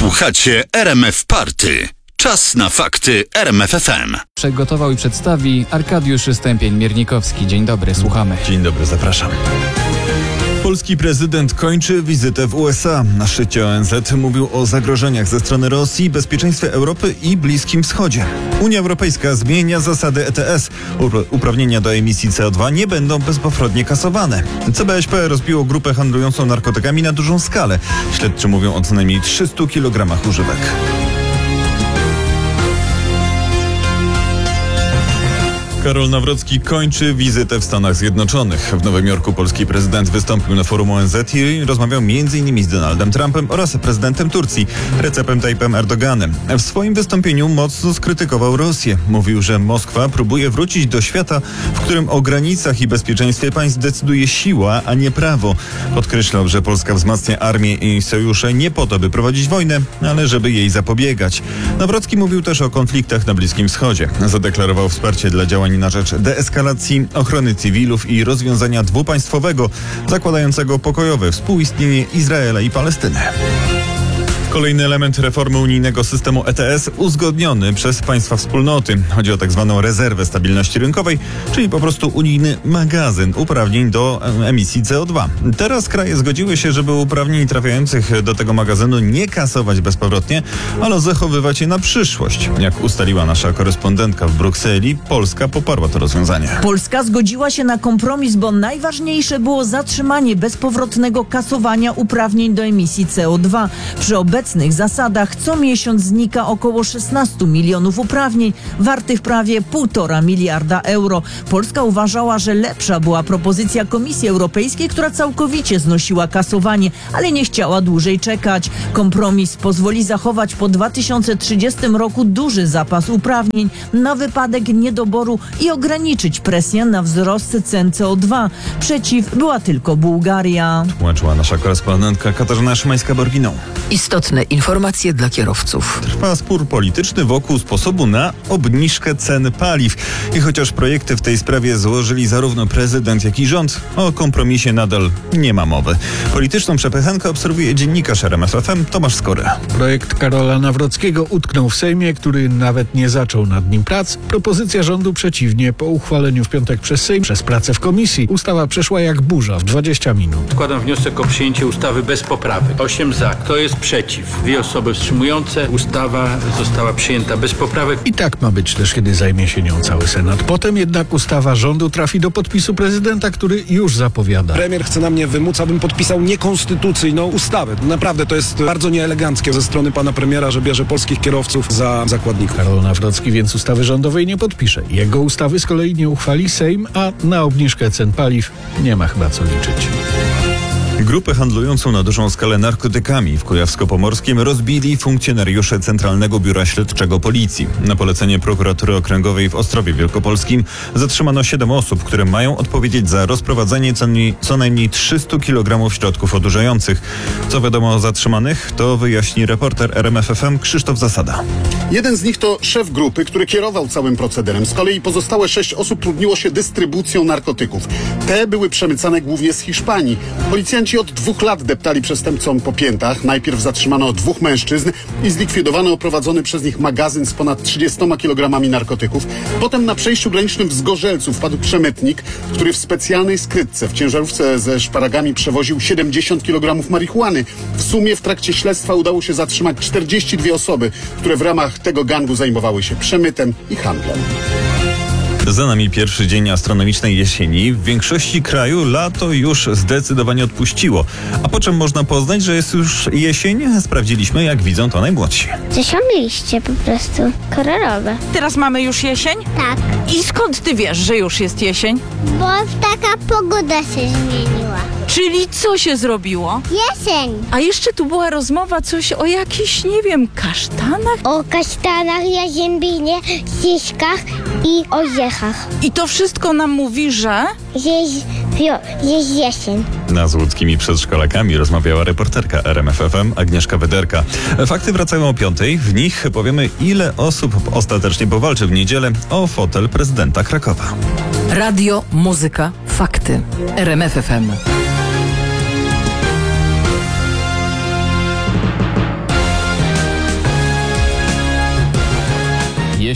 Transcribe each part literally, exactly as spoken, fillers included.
Słuchacie R M F Party. Czas na fakty R M F F M. Przygotował i przedstawi Arkadiusz Stępień-Miernikowski. Dzień dobry, słuchamy. Dzień dobry, zapraszam. Polski prezydent kończy wizytę w U S A. Na szczycie O N Z mówił o zagrożeniach ze strony Rosji, bezpieczeństwie Europy i Bliskim Wschodzie. Unia Europejska zmienia zasady E T S. Uprawnienia do emisji C O dwa nie będą bezpowrotnie kasowane. C B S P rozbiło grupę handlującą narkotykami na dużą skalę. Śledczy mówią o co najmniej trzystu kilogramach używek. Karol Nawrocki kończy wizytę w Stanach Zjednoczonych. W Nowym Jorku polski prezydent wystąpił na forum O N Z i rozmawiał między innymi z Donaldem Trumpem oraz prezydentem Turcji, Recepem Tayyipem Erdoganem. W swoim wystąpieniu mocno skrytykował Rosję. Mówił, że Moskwa próbuje wrócić do świata, w którym o granicach i bezpieczeństwie państw decyduje siła, a nie prawo. Podkreślał, że Polska wzmacnia armię i sojusze nie po to, by prowadzić wojnę, ale żeby jej zapobiegać. Nawrocki mówił też o konfliktach na Bliskim Wschodzie. Zadeklarował wsparcie dla działań na rzecz deeskalacji, ochrony cywilów i rozwiązania dwupaństwowego, zakładającego pokojowe współistnienie Izraela i Palestyny. Kolejny element reformy unijnego systemu E T S uzgodniony przez państwa wspólnoty. Chodzi o tak zwaną rezerwę stabilności rynkowej, czyli po prostu unijny magazyn uprawnień do emisji C O dwa. Teraz kraje zgodziły się, żeby uprawnień trafiających do tego magazynu nie kasować bezpowrotnie, ale zachowywać je na przyszłość. Jak ustaliła nasza korespondentka w Brukseli, Polska poparła to rozwiązanie. Polska zgodziła się na kompromis, bo najważniejsze było zatrzymanie bezpowrotnego kasowania uprawnień do emisji C O dwa. Przy obecnych zasadach co miesiąc znika około szesnaście milionów uprawnień, wartych prawie półtora miliarda euro. Polska uważała, że lepsza była propozycja Komisji Europejskiej, która całkowicie znosiła kasowanie, ale nie chciała dłużej czekać. Kompromis pozwoli zachować po dwa tysiące trzydziestym roku duży zapas uprawnień na wypadek niedoboru i ograniczyć presję na wzrost cen C O dwa. Przeciw była tylko Bułgaria. Tłumaczyła nasza korespondentka Katarzyna Szymańska-Borginą. Istotne informacje dla kierowców. Trwa spór polityczny wokół sposobu na obniżkę cen paliw. I chociaż projekty w tej sprawie złożyli zarówno prezydent, jak i rząd, o kompromisie nadal nie ma mowy. Polityczną przepychankę obserwuje dziennikarz R M F F M Tomasz Skory. Projekt Karola Nawrockiego utknął w Sejmie, który nawet nie zaczął nad nim prac. Propozycja rządu przeciwnie. Po uchwaleniu w piątek przez Sejm, przez pracę w komisji, ustawa przeszła jak burza w dwadzieścia minut. Składam wniosek o przyjęcie ustawy bez poprawek. osiem za. Kto jest przeciw? Dwie osoby wstrzymujące. Ustawa została przyjęta bez poprawek. I tak ma być też, kiedy zajmie się nią cały Senat. Potem jednak ustawa rządu trafi do podpisu prezydenta, który już zapowiada. Premier chce na mnie wymuc, abym podpisał niekonstytucyjną ustawę. Naprawdę to jest bardzo nieeleganckie ze strony pana premiera, że bierze polskich kierowców za zakładników. Karol Nawrocki więc ustawy rządowej nie podpisze. Jego ustawy z kolei nie uchwali Sejm, a na obniżkę cen paliw nie ma chyba co liczyć. Grupę handlującą na dużą skalę narkotykami w Kujawsko-Pomorskim rozbili funkcjonariusze Centralnego Biura Śledczego Policji. Na polecenie prokuratury okręgowej w Ostrowie Wielkopolskim zatrzymano siedem osób, które mają odpowiedzieć za rozprowadzenie co najmniej trzystu kilogramów środków odurzających. Co wiadomo o zatrzymanych, to wyjaśni reporter R M F F M Krzysztof Zasada. Jeden z nich to szef grupy, który kierował całym procederem. Z kolei pozostałe sześć osób trudniło się dystrybucją narkotyków. Te były przemycane głównie z Hiszpanii. Policjanci od dwóch lat deptali przestępcom po piętach. Najpierw zatrzymano dwóch mężczyzn i zlikwidowano oprowadzony przez nich magazyn z ponad trzydziestoma kilogramami narkotyków. Potem na przejściu granicznym w Zgorzelcu wpadł przemytnik, który w specjalnej skrytce w ciężarówce ze szparagami przewoził siedemdziesiąt kilogramów marihuany. W sumie w trakcie śledztwa udało się zatrzymać czterdzieści dwie osoby, które w ramach tego gangu zajmowały się przemytem i handlem. Za nami pierwszy dzień astronomicznej jesieni. W większości kraju lato już zdecydowanie odpuściło. A po czym można poznać, że jest już jesień? Sprawdziliśmy, jak widzą to najmłodsi. To są liście po prostu kolorowe. Teraz mamy już jesień? Tak. I skąd ty wiesz, że już jest jesień? Bo taka pogoda się zmieniła. Czyli co się zrobiło? Jesień. A jeszcze tu była rozmowa coś o jakichś, nie wiem, kasztanach? O kasztanach, jaziębinie, ściskach i orzechach. I to wszystko nam mówi, że... Że jest, jest jesień. Na z łódzkimi przedszkolakami rozmawiała reporterka R M F F M Agnieszka Wyderka. Fakty wracają o piątej. W nich powiemy, ile osób ostatecznie powalczy w niedzielę o fotel prezydenta Krakowa. Radio, muzyka, fakty. R M F F M.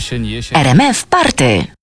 Jesień, jesień. R M F Party.